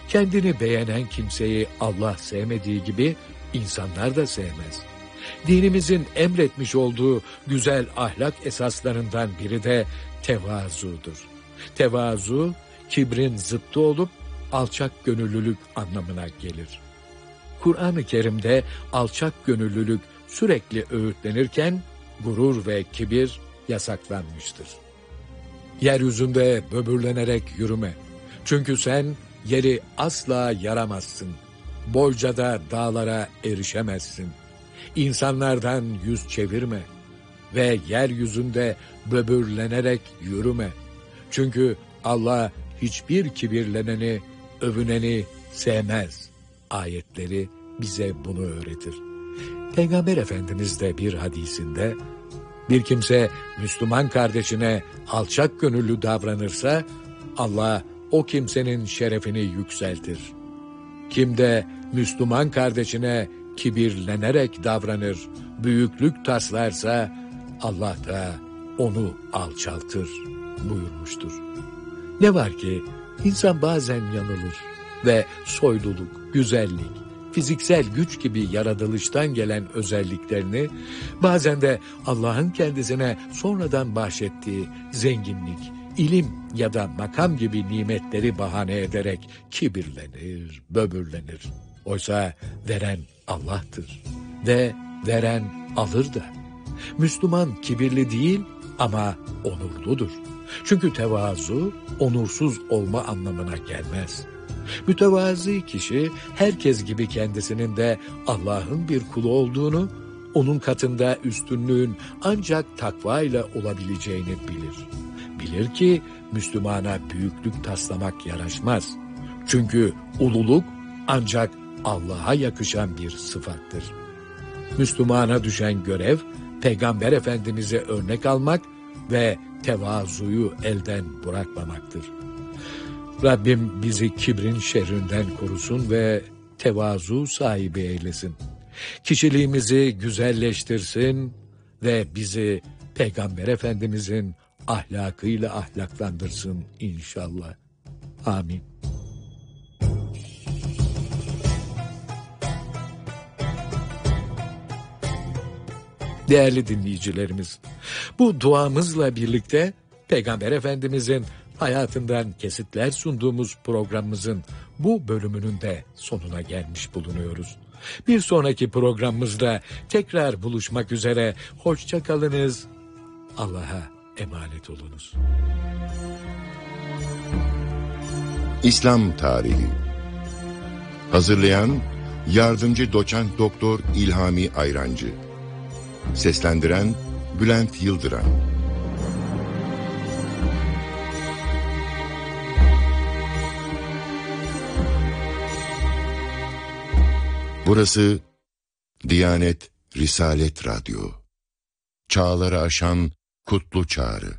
Kendini beğenen kimseyi Allah sevmediği gibi insanlar da sevmez. Dinimizin emretmiş olduğu güzel ahlak esaslarından biri de tevazudur. Tevazu, kibrin zıttı olup alçak gönüllülük anlamına gelir. Kur'an-ı Kerim'de alçak gönüllülük sürekli öğütlenirken gurur ve kibir yasaklanmıştır. Yeryüzünde böbürlenerek yürüme. Çünkü sen yeri asla yaramazsın. Boyca da dağlara erişemezsin. İnsanlardan yüz çevirme ve yeryüzünde böbürlenerek yürüme. Çünkü Allah hiçbir kibirleneni, övüneni sevmez. Ayetleri bize bunu öğretir. Peygamber Efendimiz de bir hadisinde, bir kimse Müslüman kardeşine alçak gönüllü davranırsa, Allah o kimsenin şerefini yükseltir. Kim de Müslüman kardeşine kibirlenerek davranır, büyüklük taslarsa, Allah da onu alçaltır buyurmuştur. Ne var ki insan bazen yanılır ve soyluluk, güzellik, fiziksel güç gibi yaratılıştan gelen özelliklerini, bazen de Allah'ın kendisine sonradan bahşettiği zenginlik, ilim ya da makam gibi nimetleri bahane ederek kibirlenir, böbürlenir. Oysa veren Allah'tır ve veren alır da. Müslüman kibirli değil ama onurludur. Çünkü tevazu onursuz olma anlamına gelmez. Mütevazi kişi herkes gibi kendisinin de Allah'ın bir kulu olduğunu, onun katında üstünlüğün ancak takva ile olabileceğini bilir. Bilir ki Müslümana büyüklük taslamak yaraşmaz. Çünkü ululuk ancak Allah'a yakışan bir sıfattır. Müslümana düşen görev, Peygamber Efendimiz'e örnek almak ve tevazuyu elden bırakmamaktır. Rabbim bizi kibrin şerrinden korusun ve tevazu sahibi eylesin. Kişiliğimizi güzelleştirsin ve bizi Peygamber Efendimiz'in ahlakıyla ahlaklandırsın inşallah. Amin. Değerli dinleyicilerimiz, bu duamızla birlikte Peygamber Efendimiz'in hayatından kesitler sunduğumuz programımızın bu bölümünün de sonuna gelmiş bulunuyoruz. Bir sonraki programımızda tekrar buluşmak üzere. Hoşça kalınız. Allah'a emanet olunuz. İslam Tarihi. Hazırlayan Yardımcı Doçent Doktor İlhami Ayrancı. Seslendiren Bülent Yıldıran. Burası Diyanet Risalet Radyo. Çağları aşan kutlu çağrı.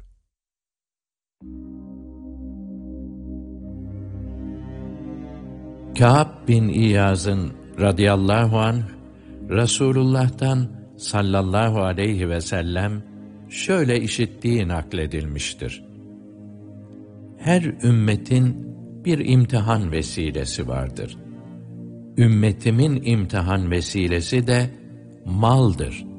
Kâb bin İyaz'ın radıyallahu anh, Resulullah'tan sallallahu aleyhi ve sellem şöyle işittiği nakledilmiştir. Her ümmetin bir imtihan vesilesi vardır. Ümmetimin imtihan vesilesi de maldır.